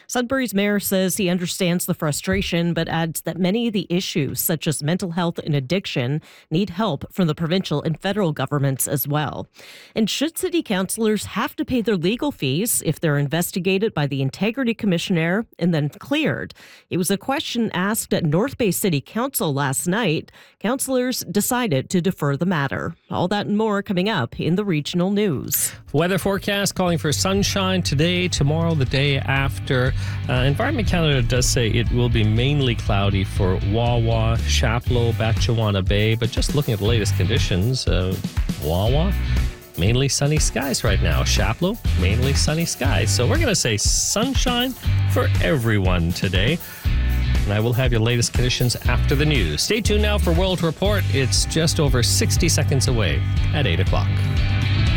Sudbury's mayor says he understands the frustration, but adds that many of the issues, such as mental health and addiction, need help from the provincial and federal governments as well. And should city councilors have to pay their legal fees if they're investigated by the Integrity Commissioner and then cleared? It was a question asked at North Bay City Council last night. Councilors decided to defer the matter. All that and more coming up in the regional news. Weather forecast calling for sunshine today, tomorrow, the day after. Environment Canada does say it will be mainly cloudy for Wawa, Chapleau, Batchewana Bay, but just looking at the latest conditions, Wawa, mainly sunny skies right now. Chapleau, mainly sunny skies. So we're going to say sunshine for everyone today. And I will have your latest conditions after the news. Stay tuned now for World Report. It's just over 60 seconds away at 8 o'clock.